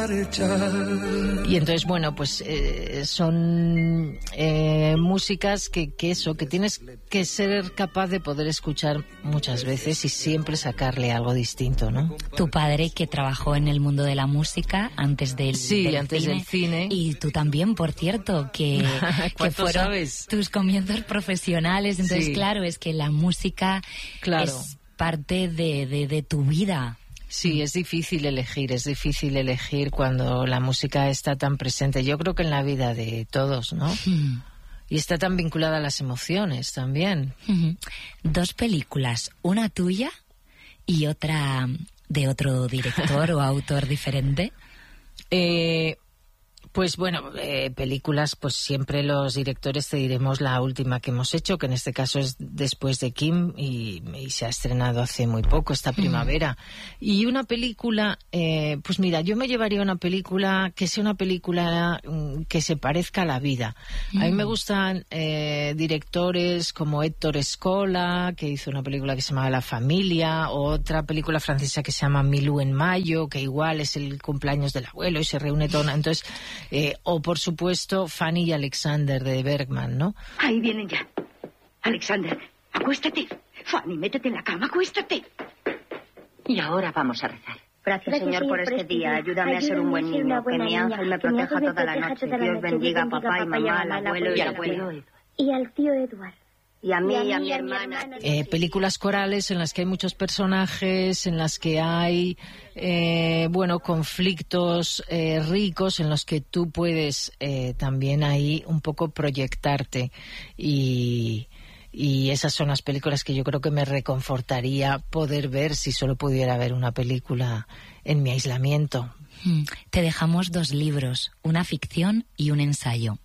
Y entonces, bueno, pues son músicas que tienes que ser capaz de poder escuchar muchas veces y siempre sacarle algo distinto, ¿no? Tu padre, que trabajó en el mundo de la música antes del cine. Y tú también, por cierto, que fueron sabes? Tus comienzos profesionales. Entonces, claro, es que la música es parte de tu vida. Sí, es difícil elegir cuando la música está tan presente. Yo creo que en la vida de todos, ¿no? Y está tan vinculada a las emociones también. 2 películas, una tuya y otra de otro director o autor diferente. Pues bueno, películas, pues siempre los directores te diremos la última que hemos hecho, que en este caso es Después de Kim, y se ha estrenado hace muy poco, esta primavera. Y una película, pues mira, yo me llevaría una película que sea una película que se parezca a la vida. A mí me gustan directores como Héctor Escola, que hizo una película que se llama La Familia, o otra película francesa que se llama Milú en mayo, que igual es el cumpleaños del abuelo y se reúne todo. Entonces, o por supuesto Fanny y Alexander de Bergman, ¿no? Ahí vienen ya. Alexander, acuéstate. Fanny, métete en la cama, acuéstate. Y ahora vamos a rezar. Gracias, Señor, por este día. Ayúdame a ser un buen niño. Que mi ángel me proteja toda la noche. Dios bendiga a papá y mamá, al abuelo y al abuelo. Y al tío Edward. Y a mí y a mi hermana. Películas corales en las que hay muchos personajes, en las que hay conflictos ricos, en los que tú puedes también ahí un poco proyectarte, y esas son las películas que yo creo que me reconfortaría poder ver si solo pudiera ver una película en mi aislamiento. Te dejamos 2 libros, una ficción y un ensayo.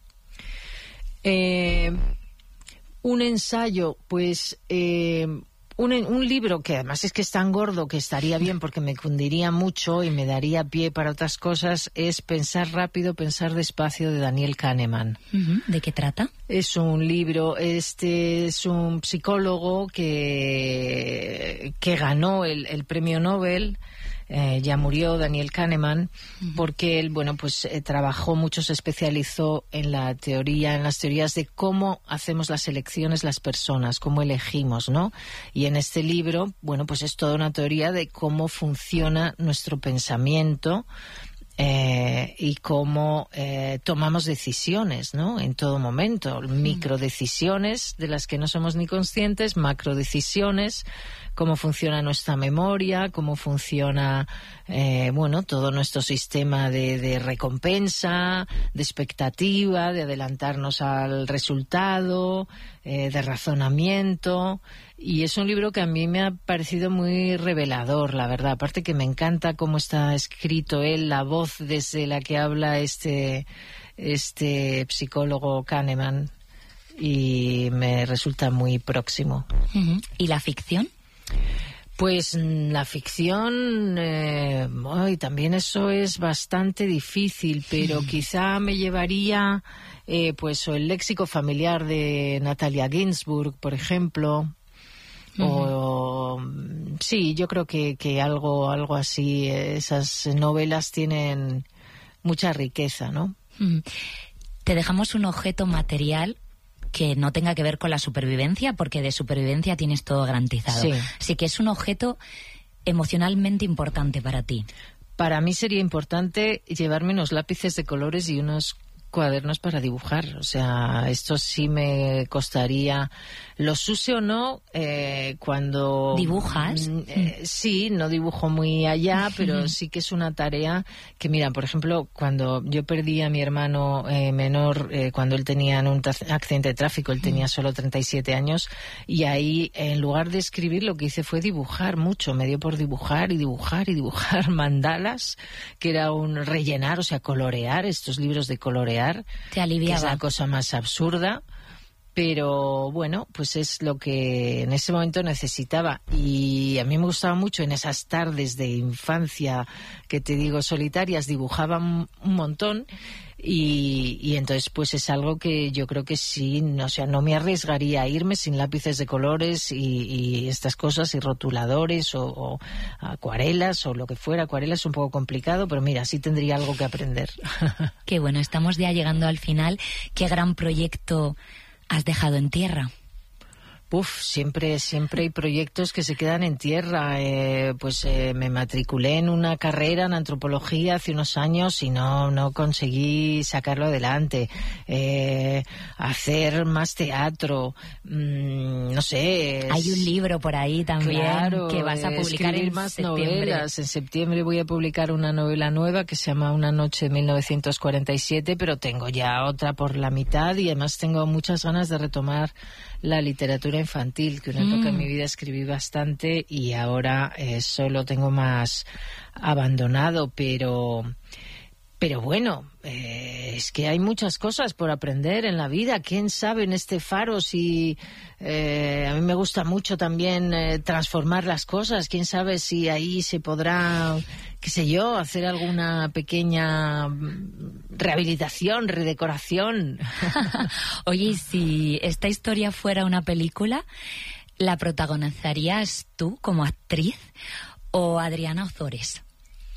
Un ensayo, pues un libro que además es que es tan gordo que estaría bien porque me cundiría mucho y me daría pie para otras cosas, es Pensar rápido, pensar despacio, de Daniel Kahneman. ¿De qué trata? Es un libro, es un psicólogo que ganó el premio Nobel. Ya murió Daniel Kahneman, porque él, trabajó mucho, se especializó en las teorías de cómo hacemos las elecciones las personas, cómo elegimos, ¿no? Y en este libro, pues es toda una teoría de cómo funciona nuestro pensamiento, y cómo tomamos decisiones, ¿no? En todo momento, microdecisiones de las que no somos ni conscientes, macrodecisiones, cómo funciona nuestra memoria, cómo funciona todo nuestro sistema de recompensa, de expectativa, de adelantarnos al resultado, de razonamiento. Y es un libro que a mí me ha parecido muy revelador, la verdad. Aparte que me encanta cómo está escrito él, la voz desde la que habla este psicólogo Kahneman, y me resulta muy próximo. ¿Y la ficción? Pues la ficción, también eso es bastante difícil, pero quizá me llevaría o El léxico familiar de Natalia Ginzburg, por ejemplo. Sí, yo creo que algo así. Esas novelas tienen mucha riqueza, ¿no? Te dejamos un objeto material que no tenga que ver con la supervivencia, porque de supervivencia tienes todo garantizado. Sí. Así que es un objeto emocionalmente importante para ti. Para mí sería importante llevarme unos lápices de colores y unos cuadernos para dibujar. O sea, esto sí me costaría. Los use o no, cuando... ¿Dibujas? Sí, no dibujo muy allá, pero sí que es una tarea que, mira, por ejemplo, cuando yo perdí a mi hermano menor, cuando él tenía un accidente de tráfico, él tenía solo 37 años, y ahí, en lugar de escribir, lo que hice fue dibujar mucho. Me dio por dibujar y dibujar y dibujar mandalas, que era un rellenar, o sea, colorear, estos libros de colorear. Te aliviaba. Que es la cosa más absurda. pero bueno, pues es lo que en ese momento necesitaba. Y a mí me gustaba mucho en esas tardes de infancia, que te digo, solitarias, dibujaba un montón. Y entonces pues es algo que yo creo que sí, o sea, no me arriesgaría a irme sin lápices de colores y estas cosas, y rotuladores o acuarelas o lo que fuera. Acuarelas es un poco complicado, pero mira, sí tendría algo que aprender. Qué bueno, estamos ya llegando al final. ¿Qué gran proyecto has dejado en tierra? Siempre hay proyectos que se quedan en tierra. Me matriculé en una carrera en antropología hace unos años y no conseguí sacarlo adelante. Hacer más teatro, no sé. Hay un libro por ahí también, claro, que vas a publicar en más septiembre. Novelas. En septiembre voy a publicar una novela nueva que se llama Una noche de 1947, pero tengo ya otra por la mitad y además tengo muchas ganas de retomar la literatura infantil, que una época en mi vida escribí bastante y ahora solo tengo más abandonado, pero bueno, es que hay muchas cosas por aprender en la vida. ¿Quién sabe en este faro si a mí me gusta mucho también transformar las cosas? ¿Quién sabe si ahí se podrá, qué sé yo, hacer alguna pequeña rehabilitación, redecoración? Oye, si esta historia fuera una película, ¿la protagonizarías tú como actriz o Adriana Ozores?